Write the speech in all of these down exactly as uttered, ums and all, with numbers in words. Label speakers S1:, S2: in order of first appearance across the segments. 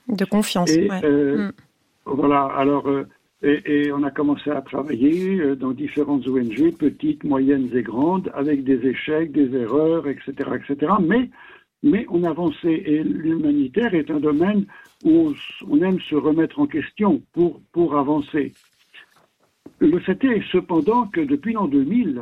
S1: De confiance,
S2: et,
S1: ouais.
S2: euh,
S1: mm.
S2: Voilà, alors, euh, et, et on a commencé à travailler euh, dans différentes O N G, petites, moyennes et grandes, avec des échecs, des erreurs, et cetera, et cetera. Mais, mais on avançait, et l'humanitaire est un domaine où on, on aime se remettre en question pour, pour avancer. Le fait est cependant que depuis l'an deux mille,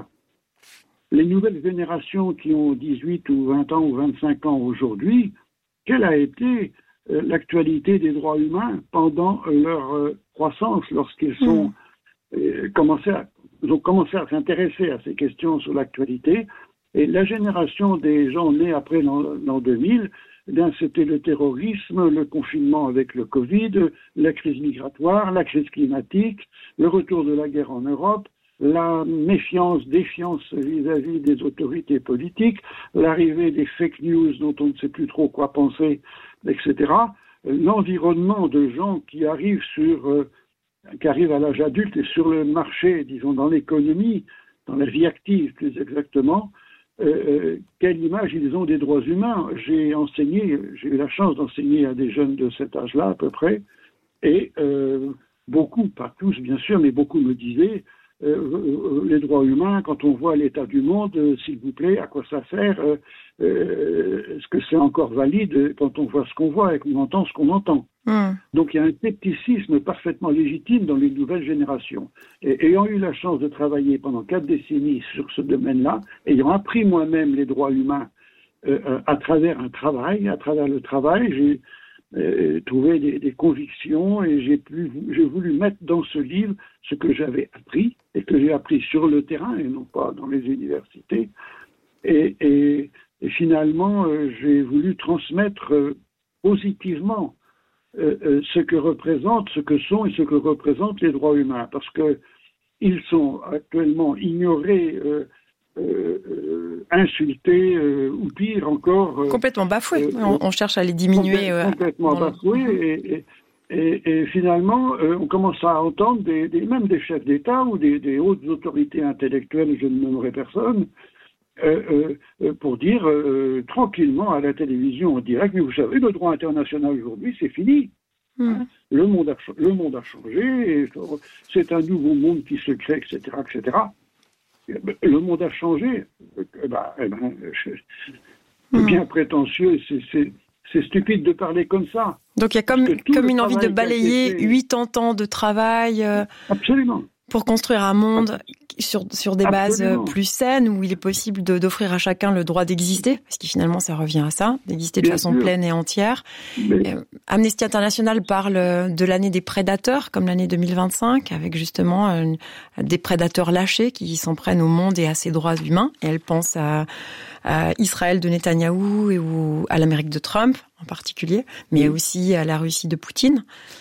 S2: les nouvelles générations qui ont dix-huit ou vingt ans ou vingt-cinq ans aujourd'hui, quelle a été euh, l'actualité des droits humains pendant euh, leur euh, croissance, lorsqu'ils sont, mmh. euh, commencé à, ils ont commencé à s'intéresser à ces questions sur l'actualité. Et la génération des gens nés après l'an, l'an deux mille, eh bien, c'était le terrorisme, le confinement avec le Covid, la crise migratoire, la crise climatique, le retour de la guerre en Europe, la méfiance, défiance vis-à-vis des autorités politiques, l'arrivée des fake news dont on ne sait plus trop quoi penser, et cetera. L'environnement de gens qui arrivent sur, euh, qui arrivent à l'âge adulte et sur le marché, disons dans l'économie, dans la vie active plus exactement, euh, quelle image ils ont des droits humains. J'ai enseigné, j'ai eu la chance d'enseigner à des jeunes de cet âge-là à peu près, et euh, beaucoup, pas tous bien sûr, mais beaucoup me disaient Euh, les droits humains, quand on voit l'état du monde, euh, s'il vous plaît, à quoi ça sert euh, euh, Est-ce que c'est encore valide quand on voit ce qu'on voit et qu'on entend ce qu'on entend mmh. Donc il y a un scepticisme parfaitement légitime dans les nouvelles générations. Et ayant eu la chance de travailler pendant quatre décennies sur ce domaine-là, ayant appris moi-même les droits humains euh, à travers un travail, à travers le travail, j'ai Euh, trouver des, des convictions et j'ai, pu, j'ai voulu mettre dans ce livre ce que j'avais appris et que j'ai appris sur le terrain et non pas dans les universités. Et, et, et finalement, euh, j'ai voulu transmettre euh, positivement euh, euh, ce que représentent, ce que sont et ce que représentent les droits humains, parce que ils sont actuellement ignorés. Euh, Euh, euh, insultés euh, ou pire encore euh,
S1: complètement bafoués. Euh, on, on cherche à les diminuer.
S2: Complè- complètement euh, bafoués le... et, et, et, et finalement euh, on commence à entendre des, des, même des chefs d'État ou des, des hautes autorités intellectuelles, je ne nommerai personne, euh, euh, pour dire euh, tranquillement à la télévision en direct, mais vous savez, le droit international aujourd'hui c'est fini. Mm. Hein, le monde a, le monde a changé, et c'est un nouveau monde qui se crée, et cetera, et cetera. Le monde a changé. Eh ben, eh ben, c'est bien mmh. prétentieux, c'est, c'est, c'est stupide de parler comme ça.
S1: Donc il y a comme, comme une envie de balayer huit cents ans de travail euh,
S2: Absolument.
S1: pour construire un monde sur, sur des
S2: Absolument.
S1: bases plus saines, où il est possible de, d'offrir à chacun le droit d'exister, parce que finalement ça revient à ça, d'exister de bien façon sûr. Pleine et entière. Mais... Euh, Amnesty International parle de l'année des prédateurs, comme l'année deux mille vingt-cinq, avec justement une, des prédateurs lâchés qui s'en prennent au monde et à ses droits humains. Et elle pense à, à Israël de Netanyahou et ou à l'Amérique de Trump en particulier, mais oui. aussi à la Russie de Poutine.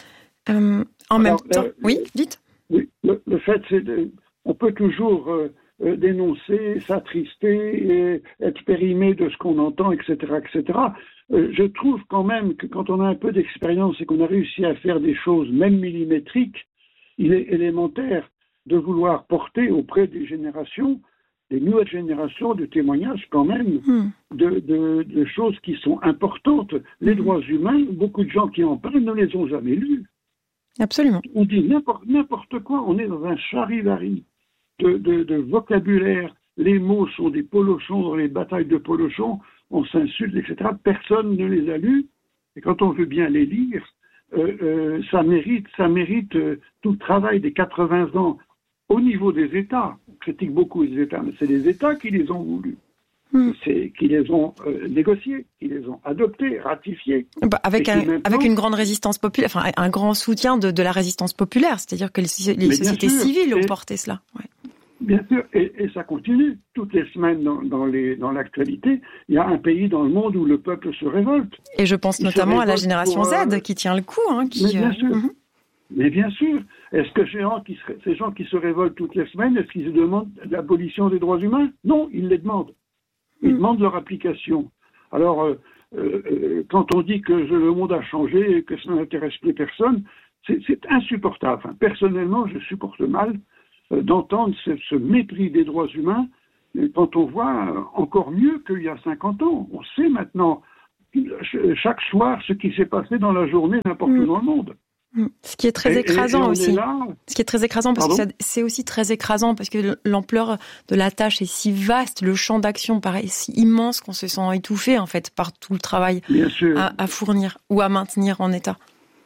S1: Euh, en Alors, même temps, euh, oui, dites.
S2: Oui, le, le fait, c'est de, on peut toujours euh, euh, dénoncer, s'attrister, et être périmé de ce qu'on entend, et cetera, et cetera. Euh, je trouve quand même que quand on a un peu d'expérience et qu'on a réussi à faire des choses, même millimétriques, il est élémentaire de vouloir porter auprès des générations, des nouvelles générations, de témoignages quand même mmh. de, de, de choses qui sont importantes. Les mmh. droits humains, beaucoup de gens qui en parlent ne les ont jamais lus.
S1: Absolument.
S2: On dit n'importe, n'importe quoi, on est dans un charivari de, de, de vocabulaire, les mots sont des polochons dans les batailles de polochons, on s'insulte, et cetera. Personne ne les a lus, et quand on veut bien les lire, euh, euh, ça mérite, ça mérite euh, tout le travail des quatre-vingts ans au niveau des États. On critique beaucoup les États, mais c'est les États qui les ont voulus. C'est qui les ont euh, négociés, qui les ont adoptés, ratifiés.
S1: Bah, avec, un, maintenant... avec une grande résistance populaire, enfin un grand soutien de, de la résistance populaire, c'est-à-dire que les, les sociétés sûr, civiles ont et, porté cela. Ouais.
S2: Bien sûr, et, et ça continue. Toutes les semaines dans, dans, les, dans l'actualité, il y a un pays dans le monde où le peuple se révolte.
S1: Et je pense il notamment à la génération pour, euh... Z qui tient le coup. Hein, qui,
S2: Mais bien
S1: euh...
S2: sûr.
S1: Mm-hmm.
S2: Mais bien sûr. Est-ce que ces gens, qui se, ces gens qui se révoltent toutes les semaines, est-ce qu'ils demandent l'abolition des droits humains? Non, ils les demandent. Ils demandent leur application. Alors, euh, euh, quand on dit que le monde a changé et que ça n'intéresse plus personne, c'est, c'est insupportable. Enfin, personnellement, je supporte mal euh, d'entendre ce, ce mépris des droits humains quand on voit euh, encore mieux qu'il y a cinquante ans. On sait maintenant chaque soir ce qui s'est passé dans la journée n'importe mmh. où dans le monde.
S1: Ce qui est très et, écrasant et aussi. Là... Ce qui est très écrasant parce Pardon que ça, c'est aussi très écrasant parce que l'ampleur de la tâche est si vaste, le champ d'action paraît si immense qu'on se sent étouffé en fait par tout le travail à, à fournir ou à maintenir en état.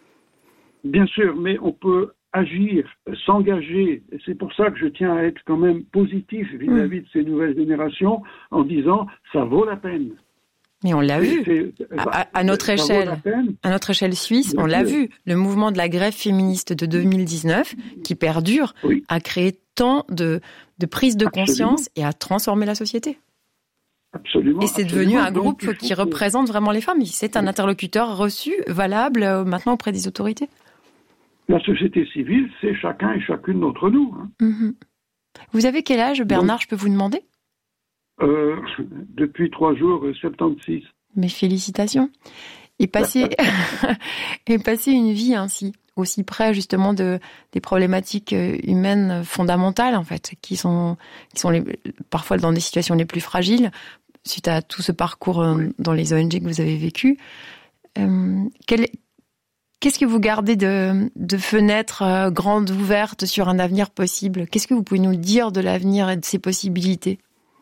S2: Bien sûr, mais on peut agir, s'engager. Et c'est pour ça que je tiens à être quand même positif vis-à-vis mmh. de ces nouvelles générations en disant ça vaut la peine.
S1: Mais on l'a vu, à, à notre échelle, à notre échelle suisse, on l'a vu. Le mouvement de la grève féministe de deux mille dix-neuf, qui perdure, oui. a créé tant de, de prise de Absolument. conscience et a transformé la société.
S2: Absolument.
S1: Et c'est
S2: Absolument.
S1: devenu un groupe
S2: Donc,
S1: qui représente que... vraiment les femmes. C'est un oui. interlocuteur reçu, valable, euh, maintenant auprès des autorités.
S2: La société civile, c'est chacun et chacune d'entre nous. Hein.
S1: Mm-hmm. Vous avez quel âge, Bernard, Donc, je peux vous demander ?
S2: Euh, depuis trois jours, soixante-seize.
S1: Mes félicitations. Et passer, et passer une vie ainsi, aussi près justement de des problématiques humaines fondamentales en fait, qui sont qui sont les, parfois dans des situations les plus fragiles, suite à tout ce parcours oui. dans les O N G que vous avez vécu. Euh, quel, qu'est-ce que vous gardez de de fenêtres euh, grandes ouvertes sur un avenir possible ? Qu'est-ce que vous pouvez nous dire de l'avenir et de ses possibilités ?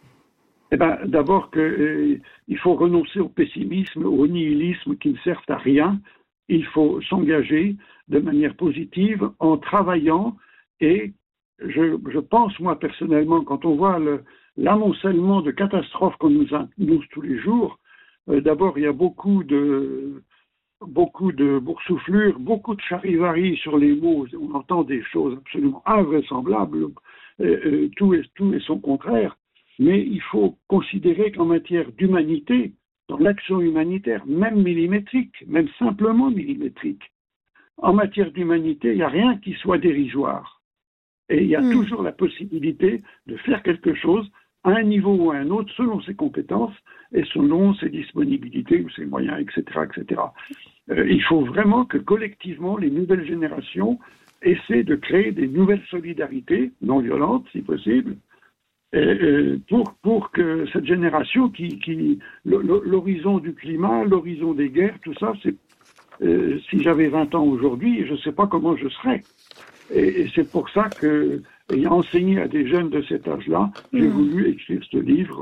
S2: Eh ben, d'abord que euh, il faut renoncer au pessimisme, au nihilisme qui ne servent à rien. Il faut s'engager de manière positive en travaillant. Et je, je pense, moi, personnellement, quand on voit le, l'amoncellement de catastrophes qu'on nous annonce tous les jours, euh, d'abord, il y a beaucoup de, beaucoup de boursouflures, beaucoup de charivari sur les mots. On entend des choses absolument invraisemblables. Euh, euh, tout est, tout est son contraire. Mais il faut considérer qu'en matière d'humanité, dans l'action humanitaire, même millimétrique, même simplement millimétrique, en matière d'humanité, il n'y a rien qui soit dérisoire. Et il y a mmh. toujours la possibilité de faire quelque chose à un niveau ou à un autre, selon ses compétences et selon ses disponibilités ou ses moyens, et cetera, et cetera. Euh, il faut vraiment que collectivement, les nouvelles générations essaient de créer des nouvelles solidarités, non violentes si possible, Et pour, pour que cette génération qui, qui l'horizon du climat, l'horizon des guerres, tout ça, c'est euh, si j'avais vingt ans aujourd'hui, je ne sais pas comment je serais. Et, et c'est pour ça que, ayant enseigné à des jeunes de cet âge-là, mmh. j'ai voulu écrire ce livre,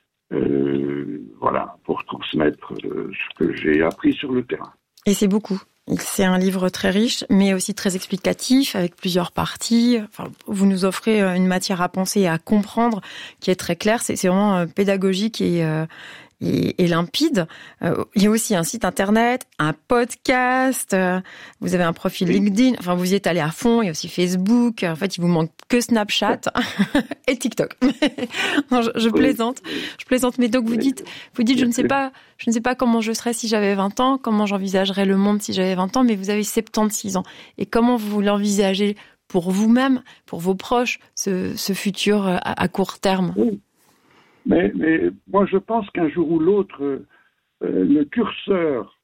S2: euh, voilà, pour transmettre euh, ce que j'ai appris sur le terrain.
S1: Et c'est beaucoup. C'est un livre très riche, mais aussi très explicatif, avec plusieurs parties. Enfin, vous nous offrez une matière à penser et à comprendre qui est très claire. C'est, c'est vraiment pédagogique et, euh, et, et limpide. Euh, il y a aussi un site internet, un podcast. Euh, vous avez un profil LinkedIn. Enfin, vous y êtes allé à fond. Il y a aussi Facebook. En fait, il vous manque que Snapchat et TikTok. non, je, je plaisante. Je plaisante. Mais donc, vous dites, vous dites, je ne sais pas, je ne sais pas comment je serais si j'avais vingt ans, comment j'envisagerais le monde si j'avais vingt ans, mais vous avez soixante-seize ans. Et comment vous l'envisagez pour vous-même, pour vos proches, ce, ce futur à, à court terme?
S2: Oui. Mais, mais moi, je pense qu'un jour ou l'autre, euh, le curseur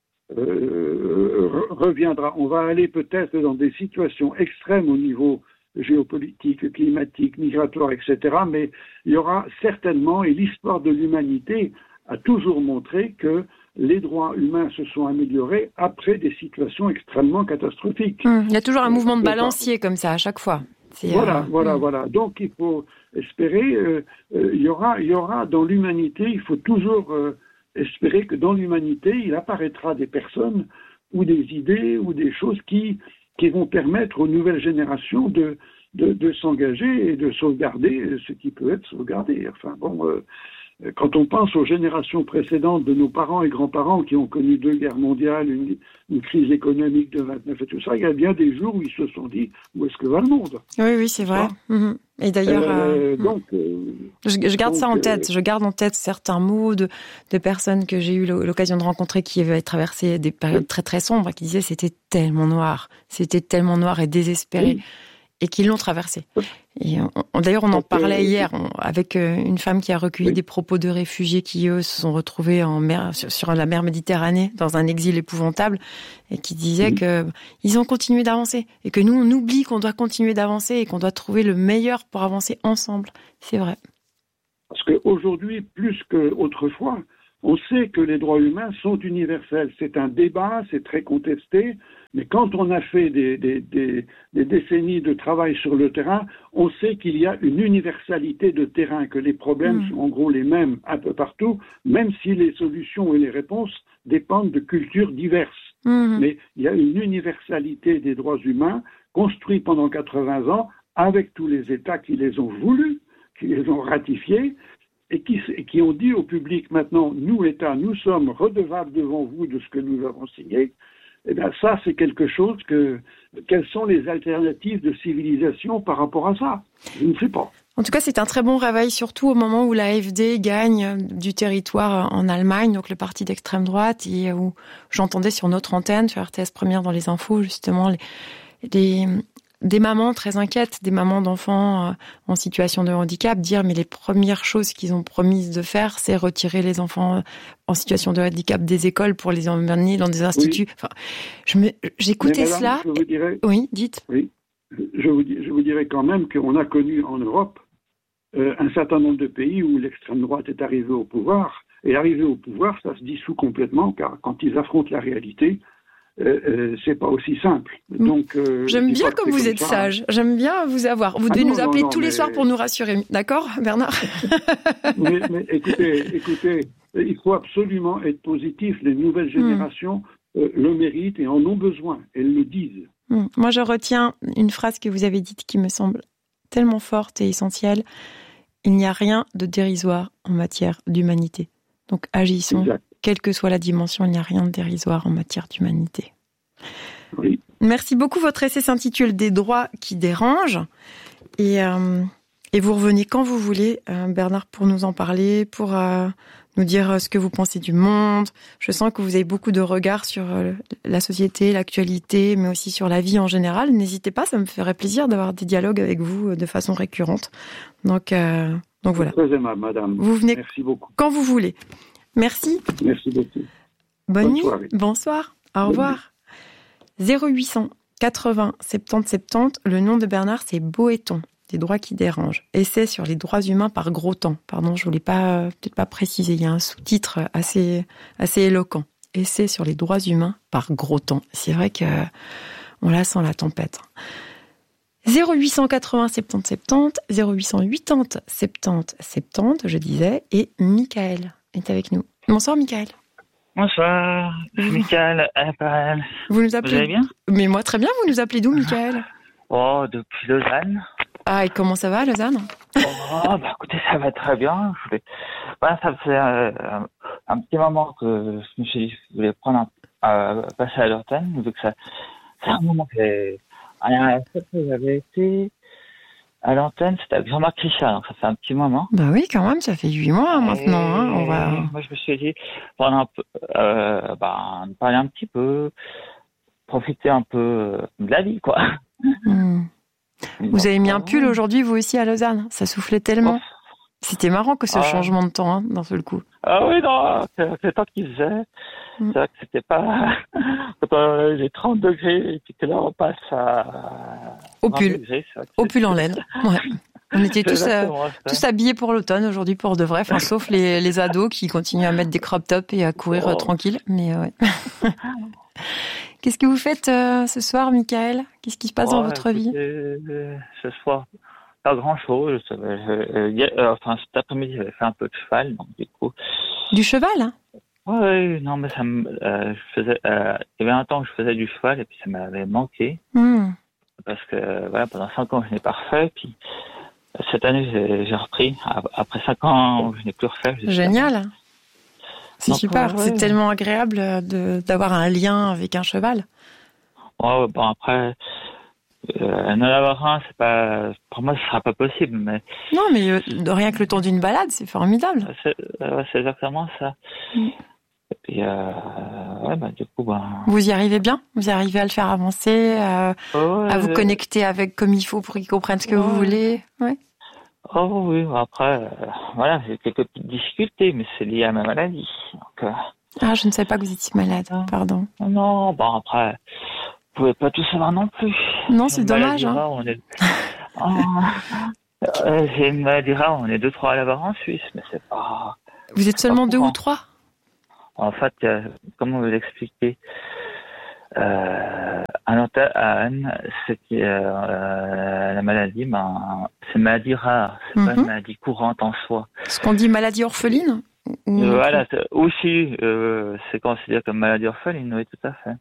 S2: euh, reviendra. On va aller peut-être dans des situations extrêmes au niveau géopolitique, climatique, migratoire, et cetera. Mais il y aura certainement, et l'histoire de l'humanité a toujours montré que les droits humains se sont améliorés après des situations extrêmement catastrophiques.
S1: Mmh, il y a toujours un mouvement de balancier comme ça à chaque fois. C'est
S2: voilà,
S1: euh...
S2: voilà,
S1: mmh.
S2: voilà. Donc il faut espérer, euh, euh, il y aura, il y aura dans l'humanité, il faut toujours euh, espérer que dans l'humanité, il apparaîtra des personnes ou des idées ou des choses qui, qui vont permettre aux nouvelles générations de, de, de s'engager et de sauvegarder ce qui peut être sauvegardé. Enfin bon, euh, quand on pense aux générations précédentes de nos parents et grands-parents qui ont connu deux guerres mondiales, une, une crise économique de vingt-neuf et tout ça, il y a bien des jours où ils se sont dit où est-ce que va le monde?
S1: Oui, oui, c'est vrai. Mmh. Et d'ailleurs,
S2: euh,
S1: euh,
S2: donc, euh,
S1: je, je garde
S2: donc,
S1: ça en tête.
S2: Euh,
S1: je garde en tête certains mots de, de personnes que j'ai eu l'occasion de rencontrer qui avaient traversé des périodes très très sombres, qui disaient c'était tellement noir, c'était tellement noir et désespéré. Oui. Et qui l'ont traversé. Et on, d'ailleurs, on en parlait hier on, avec une femme qui a recueilli oui. des propos de réfugiés qui, eux, se sont retrouvés en mer, sur, sur la mer Méditerranée, dans un exil épouvantable, et qui disaient oui. que ils ont continué d'avancer, et que nous, on oublie qu'on doit continuer d'avancer et qu'on doit trouver le meilleur pour avancer ensemble. C'est vrai.
S2: Parce qu'aujourd'hui, plus qu'autrefois, On sait que les droits humains sont universels. C'est un débat, c'est très contesté, mais quand on a fait des, des, des, des décennies de travail sur le terrain, on sait qu'il y a une universalité de terrain, que les problèmes mmh. sont en gros les mêmes un peu partout, même si les solutions et les réponses dépendent de cultures diverses. Mmh. Mais il y a une universalité des droits humains construits pendant quatre-vingts ans avec tous les États qui les ont voulus, qui les ont ratifiés, et qui, et qui ont dit au public maintenant, nous, États, nous sommes redevables devant vous de ce que nous avons signé. Eh bien, ça, c'est quelque chose que... Quelles sont les alternatives de civilisation par rapport à ça? Je ne sais pas.
S1: En tout cas, c'est un très bon réveil, surtout au moment où l'A F D gagne du territoire en Allemagne, donc le parti d'extrême droite, et où j'entendais sur notre antenne, sur R T S Première dans les infos, justement, les... les des mamans très inquiètes, des mamans d'enfants en situation de handicap, dire mais les premières choses qu'ils ont promises de faire, c'est retirer les enfants en situation de handicap des écoles pour les emmener dans des instituts. Oui. Enfin, je me, j'écoutais madame, cela.
S2: Je vous dirais,
S1: oui, dites.
S2: Oui, je vous, je vous dirais quand même qu'on a connu en Europe euh, un certain nombre de pays où l'extrême droite est arrivée au pouvoir. Et arriver au pouvoir, ça se dissout complètement, car quand ils affrontent la réalité, Euh, euh, c'est pas aussi simple. Donc, euh,
S1: j'aime bien comme vous êtes ça. sage. J'aime bien vous avoir. Vous devez ah non, nous appeler non, non, tous mais... les soirs pour nous rassurer. D'accord, Bernard?
S2: mais, mais écoutez, écoutez, il faut absolument être positif. Les nouvelles générations mm. euh, le méritent et en ont besoin. Elles le disent.
S1: Mm. Moi, je retiens une phrase que vous avez dite qui me semble tellement forte et essentielle. Il n'y a rien de dérisoire en matière d'humanité. Donc, agissons. Exact. Quelle que soit la dimension, il n'y a rien de dérisoire en matière d'humanité.
S2: Oui.
S1: Merci beaucoup. Votre essai s'intitule « Des droits qui dérangent ». Et, euh, et vous revenez quand vous voulez, euh, Bernard, pour nous en parler, pour euh, nous dire ce que vous pensez du monde. Je sens que vous avez beaucoup de regards sur euh, la société, l'actualité, mais aussi sur la vie en général. N'hésitez pas, ça me ferait plaisir d'avoir des dialogues avec vous de façon récurrente. Donc, euh, donc voilà.
S2: Très aimable, madame.
S1: Vous venez
S2: Merci beaucoup.
S1: Quand vous voulez. Merci.
S2: Merci beaucoup.
S1: Bonne, Bonne nuit.
S2: Soirée.
S1: Bonsoir. Au Bonne revoir. Nuit. zéro huit cent quatre-vingts soixante-dix soixante-dix. Le nom de Bernard, c'est Boéton. Des droits qui dérangent. Essai sur les droits humains par Grottan. Pardon, je voulais pas, peut-être pas préciser. Il y a un sous-titre assez, assez éloquent. Essai sur les droits humains par Grottan. C'est vrai que on la sent la tempête. zéro huit cent quatre-vingts soixante-dix soixante-dix. zéro huit cent quatre-vingts soixante-dix soixante-dix, je disais. Et Michael est avec nous. Bonsoir, Michael.
S3: Bonsoir, Michael.
S1: Vous nous appelez...
S3: Vous allez bien?
S1: Mais moi, très bien. Vous nous appelez d'où, Michael?
S3: Oh, depuis Lausanne.
S1: Ah, et comment ça va, Lausanne?
S3: Oh, bah écoutez, ça va très bien. Je voulais... bah, ça fait euh, un, un petit moment que je me suis dit que je voulais prendre un, euh, passer à l'antenne, vu que ça, c'est un moment que la fois que j'avais été à l'antenne, c'était avec Jean-Marc Richard, donc ça fait un petit moment.
S1: Bah oui, quand même, ça fait huit mois et maintenant. Hein, on va...
S3: Moi, je me suis dit, prendre un peu, euh, bah, parler un petit peu, profiter un peu de la vie, quoi.
S1: Mmh. Vous avez mis un pull aujourd'hui, vous aussi, à Lausanne. Ça soufflait tellement. Oh. C'était marrant que ce ah. changement de temps, hein, d'un seul coup.
S3: Ah oui, non, c'est, c'est le temps qu'il faisait. Mm. C'est vrai que c'était pas, c'était pas les trente degrés, et puis que là, on passe à...
S1: Au pull. Degrés, Au pull en laine. Ouais. On était tous, euh, tous habillés pour l'automne aujourd'hui, pour de vrai, enfin, sauf les, les ados qui continuent à mettre des crop tops et à courir oh. euh, tranquille. Mais euh, ouais. Qu'est-ce que vous faites euh, ce soir, Michael? Qu'est-ce qui se passe oh, dans votre écoutez, vie
S3: euh, Ce soir, pas grand-chose. Euh, euh, enfin, cet après-midi, j'avais fait un peu de cheval, donc du coup.
S1: Du cheval, hein?
S3: Oui, non, mais ça me, euh, je faisais, euh, il y avait un temps que je faisais du cheval et puis ça m'avait manqué. Mm. Parce que, voilà, pendant cinq ans, je n'ai pas refait. Puis, cette année, j'ai, j'ai repris. Après cinq ans, je n'ai plus refait.
S1: Génial. C'est donc, super. Ouais, c'est ouais. tellement agréable de, d'avoir un lien avec un cheval.
S3: Ouais, bon, après, euh, n'en avoir un, c'est pas, pour moi, ce sera pas possible, mais.
S1: Non, mais euh, rien que le temps d'une balade, c'est formidable.
S3: C'est, euh, c'est exactement ça. Mm. Et puis, euh, ouais, bah, du coup, bah.
S1: Vous y arrivez bien? Vous arrivez à le faire avancer, euh, ouais, à vous
S3: ouais.
S1: connecter avec comme il faut pour qu'il comprenne ce que
S3: ouais.
S1: vous voulez? Ouais.
S3: Oh oui, après, euh, voilà, j'ai quelques petites difficultés, mais c'est lié à ma maladie. Donc, euh...
S1: Ah, je ne savais pas que vous étiez malade, pardon.
S3: Non, bon, après, vous pouvez pas tout savoir non plus.
S1: Non, c'est dommage, hein.
S3: Rare, on est... oh, euh, j'ai une maladie rare, on est deux, trois à l'avoir en Suisse, mais c'est pas...
S1: Vous êtes seulement deux ou trois?
S3: En fait, euh, comment vous l'expliquer euh, à Anne, c'est que euh, la maladie, ben, c'est une maladie rare, c'est mm-hmm. pas une maladie courante en soi.
S1: Ce qu'on dit maladie orpheline ou...
S3: euh, Voilà, c'est, aussi, euh, c'est considéré comme maladie orpheline, oui, tout à fait.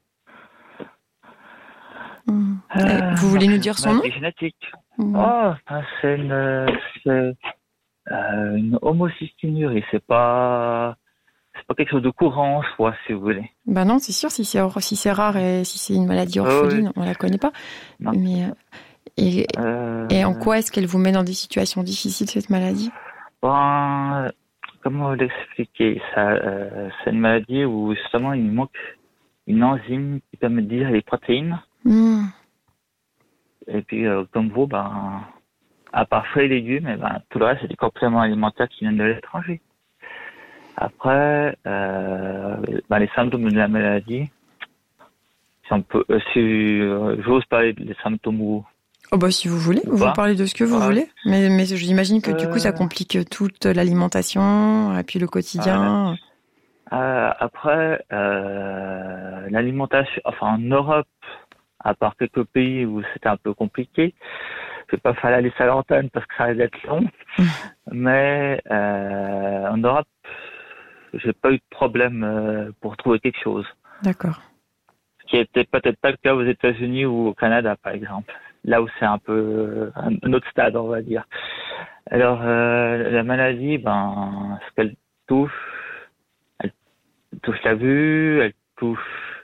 S1: Mmh. Euh, vous voulez nous dire son nom?
S3: Génétique. Mmh. Oh, c'est une, c'est, euh, une homocystinurie. C'est pas, c'est pas quelque chose de courant en soi, si vous voulez.
S1: Ben non, c'est sûr. Si c'est, si c'est rare et si c'est une maladie orpheline, oh, oui. on la connaît pas. Non. Mais et, euh, et en quoi est-ce qu'elle vous met dans des situations difficiles, cette maladie?
S3: Ben, comment vous l'expliquer? Ça, euh, c'est une maladie où justement il manque une enzyme qui permet de diviser les protéines. Mmh. Et puis, euh, comme vous, ben, à part fruits et légumes, et ben, tout le reste, c'est des compléments alimentaires qui viennent de l'étranger. Après, euh, ben, les symptômes de la maladie, si on peut, euh, si euh, j'ose parler des symptômes ou...
S1: Oh bah si vous voulez, vous pouvez parler de ce que vous ouais. voulez. Mais, mais j'imagine que euh... du coup, ça complique toute l'alimentation et puis le quotidien.
S3: Euh, après, euh, l'alimentation, enfin en Europe, à part quelques pays où c'était un peu compliqué, je vais pas faire la liste à l'antenne parce que ça risque d'être long, mmh. mais euh, en Europe, j'ai pas eu de problème euh, pour trouver quelque chose.
S1: D'accord.
S3: Ce qui était peut-être pas le cas aux États-Unis ou au Canada, par exemple. Là où c'est un peu un autre stade, on va dire. Alors, euh, la maladie, ben, ce qu'elle touche, elle touche la vue, elle touche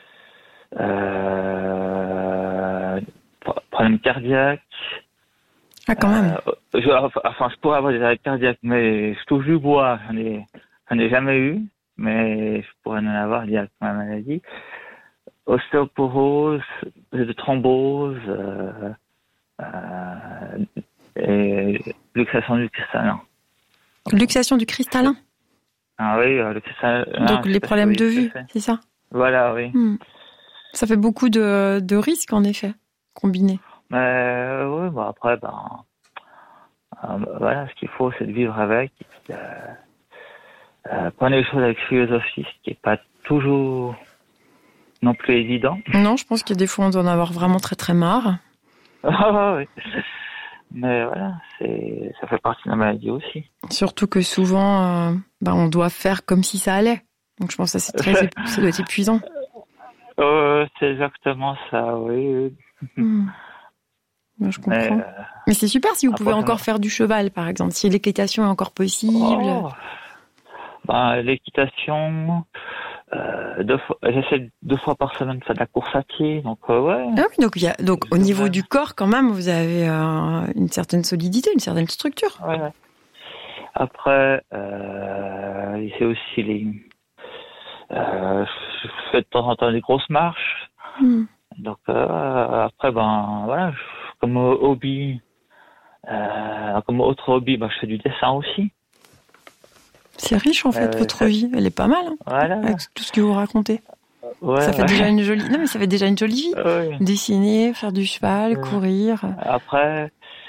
S3: euh, problème cardiaque.
S1: Ah, quand même.
S3: Euh, je, enfin, je pourrais avoir des arrêts cardiaques, mais je touche du bois. J'en ai, j'en ai jamais eu, mais je pourrais en avoir lié avec ma maladie. Ostéoporose, de thrombose, euh, euh, et luxation du cristallin.
S1: Luxation du cristallin.
S3: Ah oui, le cristallin.
S1: Donc les problèmes oui, de vue, c'est ça?
S3: Voilà, oui.
S1: Hmm. Ça fait beaucoup de, de risques, en effet, combinés.
S3: Mais oui, bon après, ben, euh, voilà, ce qu'il faut, c'est de vivre avec. Et puis, euh, euh, prendre les choses avec philosophie, ce qui n'est pas toujours non plus évident.
S1: Non, je pense qu'il y a des fois, on doit en avoir vraiment très très marre.
S3: Ah oui. Mais voilà, c'est, ça fait partie de la maladie aussi.
S1: Surtout que souvent, euh, ben, on doit faire comme si ça allait. Donc je pense que ça, c'est très, ça doit être épuisant.
S3: Euh, c'est exactement ça, oui.
S1: Mmh. Ben, je comprends. Mais, euh, Mais c'est super si vous pouvez encore faire du cheval, par exemple, si l'équitation est encore possible.
S3: Oh. Ben, l'équitation, euh, deux fois, j'essaie deux fois par semaine de faire de la course à pied, donc euh, ouais.
S1: Ah oui, donc, il y a, donc au niveau du corps, quand même, vous avez euh, une certaine solidité, une certaine structure.
S3: Ouais, ouais. Après, euh, il y a aussi les... Euh, je fais de temps en temps des grosses marches. Mm. Donc euh, après, ben voilà, je, comme hobby, euh, comme autre hobby, ben, je fais du dessin aussi.
S1: C'est riche en fait, euh, votre ça... vie. Elle est pas mal, hein,
S3: voilà.
S1: Avec tout ce que vous racontez.
S3: Ouais,
S1: ça fait
S3: ouais.
S1: déjà une jolie. Non mais ça fait déjà une jolie vie.
S3: Ouais.
S1: Dessiner, faire du cheval,
S3: ouais.
S1: courir.
S3: Après,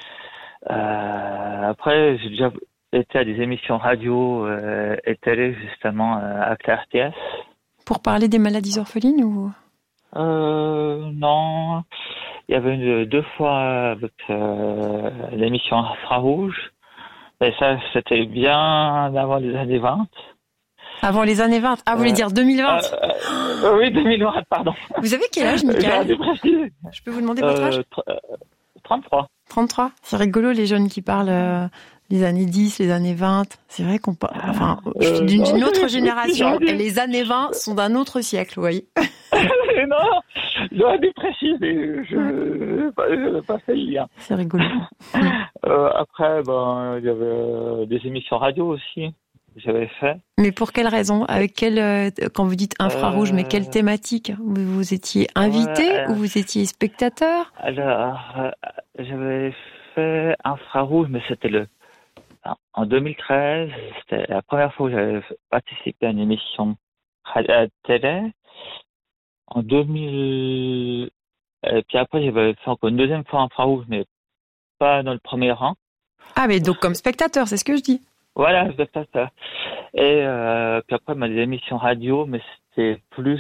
S3: euh, après j'ai déjà été à des émissions radio euh, et télé justement euh, avec la R T S.
S1: Pour parler des maladies orphelines ou?
S3: Euh, non. Il y avait une, deux fois avec euh, l'émission Infrarouge. Et ça, c'était bien avant les années vingt.
S1: Avant les années vingt? Ah, vous voulez euh, dire deux mille vingt?
S3: euh, euh, Oui, deux mille vingt, pardon.
S1: Vous avez quel âge, Michael? Je peux vous demander votre âge?
S3: euh, trente-trois.
S1: trente-trois. C'est rigolo, les jeunes qui parlent euh, les années dix, les années vingt. C'est vrai qu'on parle... Enfin, je suis d'une, d'une autre génération et les années vingt sont d'un autre siècle, vous voyez.
S3: Non, j'aurais dû préciser. Je ne l'ai pas fait hier.
S1: C'est rigolo.
S3: euh, après, ben, il y avait euh, des émissions radio aussi. J'avais fait.
S1: Mais pour quelle raison? Avec quelle, euh, quand vous dites infrarouge, euh... mais quelle thématique? Vous, vous étiez invité ouais, euh... ou vous étiez spectateur?
S3: Alors, euh, j'avais fait infrarouge, mais c'était le en deux mille treize. C'était la première fois où j'avais participé à une émission à télé. En deux mille, et puis après j'avais fait encore une deuxième fois infrarouge, mais pas dans le premier rang.
S1: Ah, mais donc comme spectateur, c'est ce que je dis.
S3: Voilà, je fais ça. Et euh, puis après, bah, des émissions radio, mais c'était plus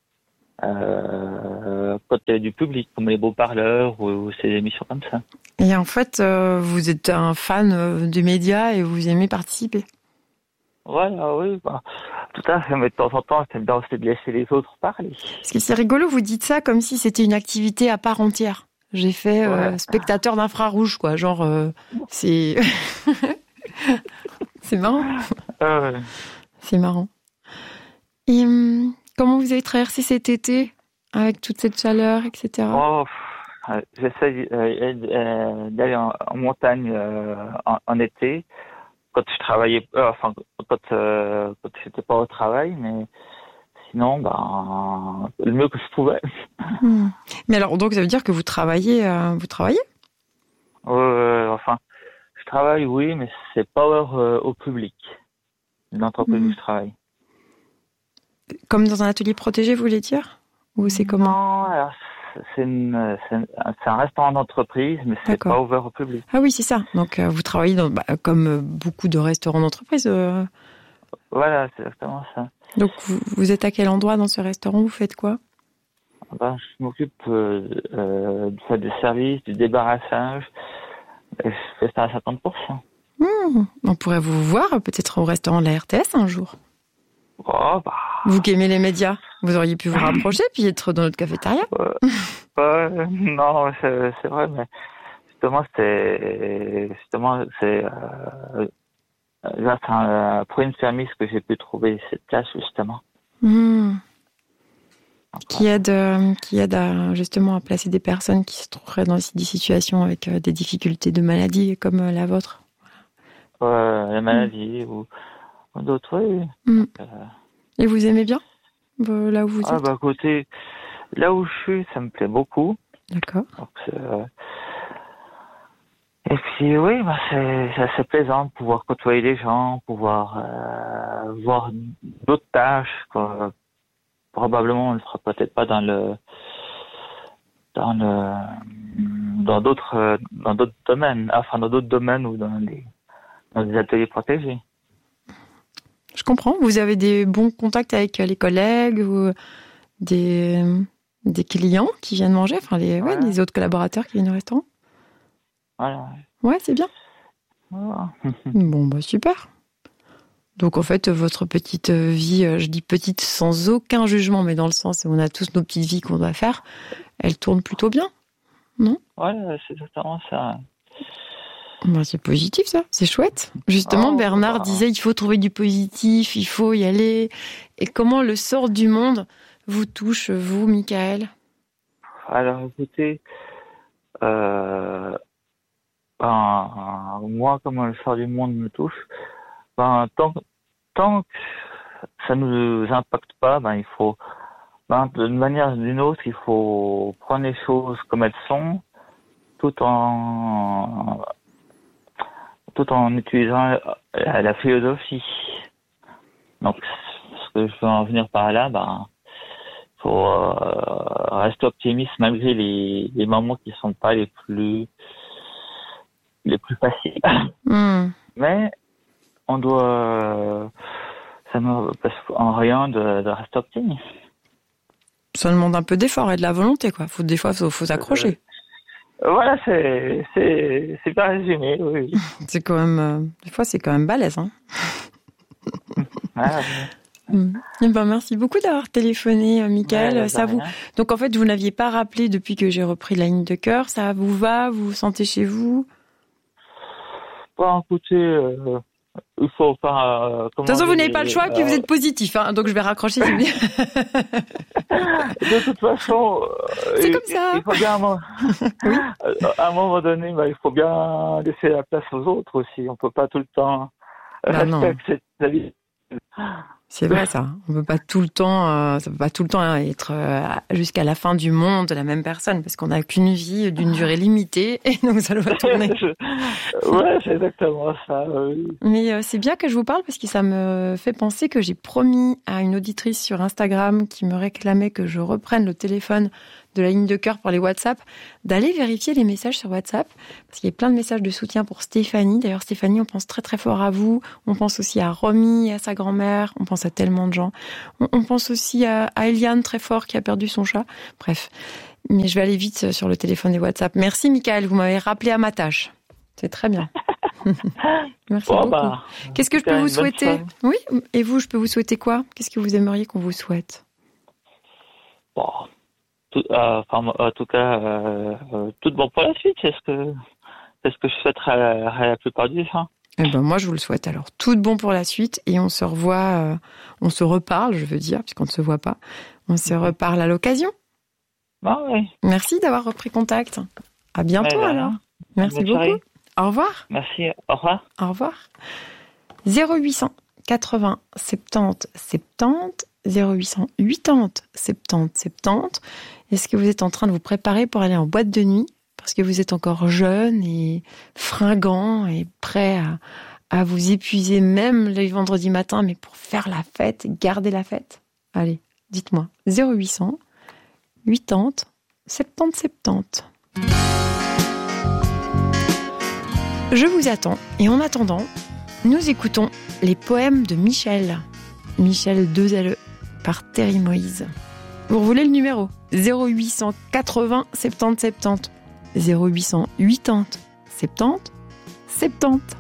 S3: euh, quand il y avait du public, comme les beaux-parleurs ou, ou ces émissions comme ça.
S1: Et en fait, euh, vous êtes un fan euh, des médias et vous aimez participer.
S3: Voilà, oui, bah, tout à fait, mais de temps en temps, c'est bien aussi de laisser les autres parler.
S1: Parce que c'est rigolo, vous dites ça comme si c'était une activité à part entière. J'ai fait euh, ouais. spectateur d'infrarouge, quoi. Genre, euh, c'est... c'est marrant.
S3: Euh...
S1: C'est marrant. Et hum, comment vous avez traversé cet été avec toute cette chaleur, et cetera.
S3: Oh, euh, j'essaie euh, euh, d'aller en, en montagne euh, en, en été, quand je travaillais, euh, enfin, quand, euh, quand j'étais pas au travail, mais sinon, ben, le mieux que je pouvais.
S1: Hmm. Mais alors, donc, ça veut dire que vous travaillez, euh, vous travaillez
S3: euh, Enfin, je travaille, oui, mais c'est pas euh, au public. L'entreprise mmh. où je travaille.
S1: Comme dans un atelier protégé, vous voulez dire? Ou c'est comment?
S3: Non, alors, c'est, une, c'est, un, c'est un restaurant d'entreprise, mais c'est D'accord. pas ouvert au public.
S1: Ah oui, c'est ça. Donc, euh, vous travaillez dans, bah, comme beaucoup de restaurants d'entreprise. Euh...
S3: Voilà, c'est exactement ça.
S1: Donc, vous, vous êtes à quel endroit dans ce restaurant? Vous faites quoi?
S3: Ben, je m'occupe euh, euh, de faire des services, du débarrassage. Et je fais ça à cinquante pour cent.
S1: Mmh. On pourrait vous voir peut-être au restaurant de la R T S un jour.
S3: Oh, bah...
S1: Vous qui aimez les médias, vous auriez pu vous rapprocher puis être dans notre cafétéria.
S3: Euh, euh, non, c'est, c'est vrai, mais justement, c'est justement c'est euh, là, c'est un, pour une service que j'ai pu trouver cette place justement.
S1: Mmh. Qui aide, euh, qui aide à, justement à placer des personnes qui se trouveraient dans des situations avec euh, des difficultés de maladie comme euh, la vôtre.
S3: Euh, la maladie mmh. ou, ou d'autres, oui.
S1: Mmh. Euh... Et vous aimez bien euh, là où vous
S3: ah,
S1: êtes?
S3: Bah, côté, là où je suis, ça me plaît beaucoup.
S1: D'accord.
S3: Donc, euh... Et puis oui, bah, c'est, c'est assez plaisant de pouvoir côtoyer les gens, pouvoir euh, voir d'autres tâches, quoi. Probablement, on ne le fera peut-être pas dans le dans le dans d'autres dans d'autres domaines, enfin dans d'autres domaines ou dans les dans des ateliers protégés.
S1: Je comprends. Vous avez des bons contacts avec les collègues ou des des clients qui viennent manger, enfin les ouais, ouais les autres collaborateurs qui viennent au restaurant.
S3: Voilà.
S1: Ouais, c'est bien.
S3: Voilà.
S1: Bon bah super. Donc en fait, votre petite vie, je dis petite sans aucun jugement, mais dans le sens où on a tous nos petites vies qu'on doit faire, elle tourne plutôt bien, non?
S3: Ouais, c'est exactement ça.
S1: Ben, c'est positif ça, c'est chouette. Justement, oh, Bernard bah... disait il faut trouver du positif, il faut y aller. Et comment le sort du monde vous touche, vous, Michael?
S3: Alors écoutez, euh, ben, moi, comment le sort du monde me touche, ben, tant, tant que ça ne nous impacte pas, ben, il faut, ben, d'une manière ou d'une autre, il faut prendre les choses comme elles sont, tout en, tout en utilisant la, la philosophie. Donc, ce que je veux en venir par là, ben, il faut euh, rester optimiste malgré les, les moments qui sont pas les plus, les plus faciles.
S1: Mm.
S3: Mais, on doit, ça ne passe en rien de, de rester optimiste.
S1: Ça demande un peu d'effort et de la volonté, quoi. Faut, des fois, faut, faut s'accrocher.
S3: Euh, voilà, c'est, c'est, c'est pas résumé, oui.
S1: C'est quand même, euh, des fois, c'est quand même balèze, hein.
S3: Ah, oui.
S1: Mmh. Eh ben, merci beaucoup d'avoir téléphoné, Michael. Ouais, ça vous... Donc, en fait, vous n'aviez pas rappelé depuis que j'ai repris la ligne de cœur. Ça vous va? Vous vous sentez chez vous?
S3: Bon, écoutez, euh... il faut pas. Euh,
S1: de toute façon, vous n'avez pas le choix, euh... puis vous êtes positif, hein, donc je vais raccrocher.
S3: De toute façon,
S1: c'est
S3: il,
S1: comme ça.
S3: Il faut bien, à un moment, oui. à un moment donné, bah, il faut bien laisser la place aux autres aussi. On peut pas tout le temps
S1: bah
S3: respecter cette vie.
S1: C'est vrai ça. On peut pas tout le temps, euh, ça peut pas tout le temps être euh, jusqu'à la fin du monde la même personne, parce qu'on n'a qu'une vie d'une durée limitée et donc ça doit tourner.
S3: Ouais, c'est exactement ça. Oui.
S1: Mais euh, c'est bien que je vous parle parce que ça me fait penser que j'ai promis à une auditrice sur Instagram qui me réclamait que je reprenne le téléphone de la ligne de cœur pour les WhatsApp, d'aller vérifier les messages sur WhatsApp, parce qu'il y a plein de messages de soutien pour Stéphanie. D'ailleurs, Stéphanie, on pense très très fort à vous. On pense aussi à Romy, à sa grand-mère. On pense à tellement de gens. On, on pense aussi à, à Eliane, très fort, qui a perdu son chat. Bref. Mais je vais aller vite sur le téléphone des WhatsApp. Merci, Michael. Vous m'avez rappelé à ma tâche. C'est très bien. Merci bon, beaucoup. Bah, Qu'est-ce que je peux vous souhaiter? Oui. Et vous, je peux vous souhaiter quoi? Qu'est-ce que vous aimeriez qu'on vous souhaite?
S3: Bon, tout, euh, enfin, en tout cas, euh, euh, tout bon pour la suite. C'est ce que, c'est ce que je souhaiterais à la, à la plupart du temps.
S1: Eh ben moi, je vous le souhaite alors. Tout bon pour la suite et on se revoit, euh, on se reparle, je veux dire, puisqu'on ne se voit pas. On se mmh. reparle à l'occasion.
S3: Ah oui.
S1: Merci d'avoir repris contact. À bientôt ouais, alors. Merci beaucoup. Soirée. Au revoir.
S3: Merci. Au revoir.
S1: Au revoir. zéro huit cent quatre-vingts soixante-dix soixante-dix zéro huit cent quatre-vingts soixante-dix soixante-dix. Est-ce que vous êtes en train de vous préparer pour aller en boîte de nuit parce que vous êtes encore jeune et fringant et prêt à, à vous épuiser même les vendredis matins, mais pour faire la fête, garder la fête? Allez, dites-moi. zéro huit cent quatre-vingts soixante-dix soixante-dix. Je vous attends et en attendant, nous écoutons les poèmes de Michel. Michel deux L E par Terry Moïse. Vous voulez le numéro? zéro huit cent quatre-vingts soixante-dix soixante-dix. zéro huit cent quatre-vingts soixante-dix soixante-dix.